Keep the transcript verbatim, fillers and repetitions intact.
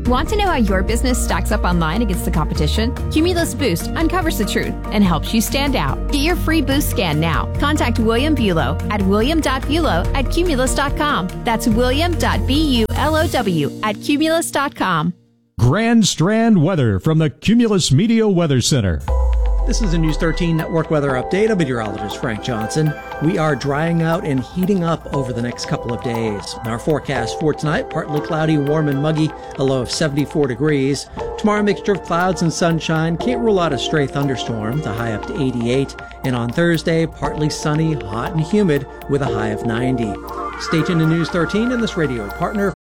Want to know how your business stacks up online against the competition? Cumulus Boost uncovers the truth and helps you stand out. Get your free Boost scan now. Contact William Bulow at william dot bulow at cumulus dot com. That's william dot bulow at cumulus dot com. Grand Strand weather from the Cumulus Media Weather Center. This is a News thirteen Network weather update. I'm meteorologist Frank Johnson. We are drying out and heating up over the next couple of days. Our forecast for tonight, partly cloudy, warm and muggy, a low of seventy-four degrees. Tomorrow, a mixture of clouds and sunshine. Can't rule out a stray thunderstorm, the high up to eighty-eight. And on Thursday, partly sunny, hot and humid with a high of ninety. Stay tuned to News thirteen and this radio partner,